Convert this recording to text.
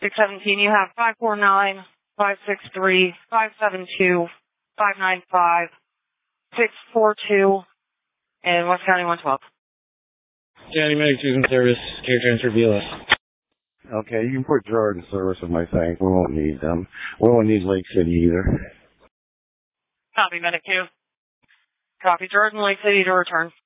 617, you have 549, 563, 572, 595, 642, and West County 112. County Medics using service, care transfer BLS. Okay, you can put Gerard in service with my tank. We won't need them. We won't need Lake City either. Copy, Medic 2. Copy, Gerard and Lake City to return.